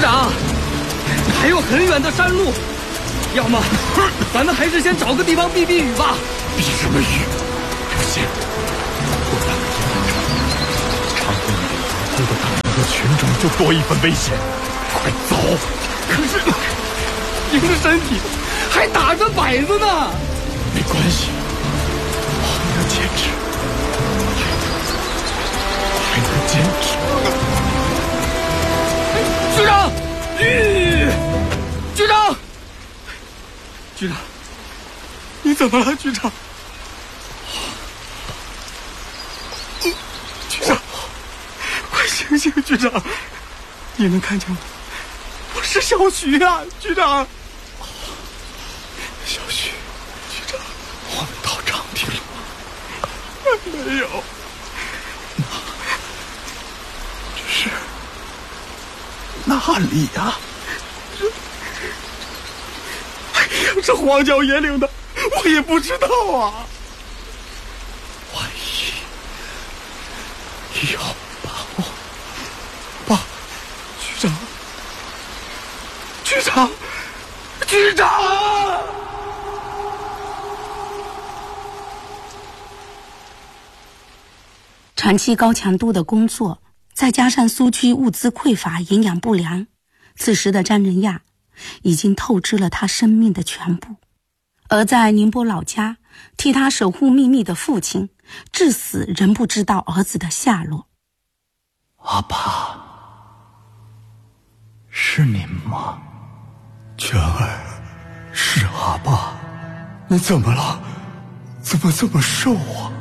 长，还有很远的山路，要么咱们还是先找个地方避避雨吧。 避什么雨？不行，我那个营长长风里头的大和群众就多一份危险。快走！ 可是您的身体还打着摆子呢。 没关系，我还能坚持，还能坚持。 局长，局长，局长，你怎么了，局长？局长，快醒醒，局长！你能看见我？我是小徐啊，局长。 小徐，局长，我们到长堤了吗？ 没有。 这是哪里呀？ 哎呀，这荒郊野岭的，我也不知道啊。 万一要把我局长，局长，局长！ 长期高强度的工作，再加上苏区物资匮乏、营养不良，此时的张仁亚已经透支了他生命的全部。而在宁波老家，替他守护秘密的父亲，至死仍不知道儿子的下落。 阿爸，是您吗？ 全儿，是阿爸。你怎么了？怎么这么瘦啊？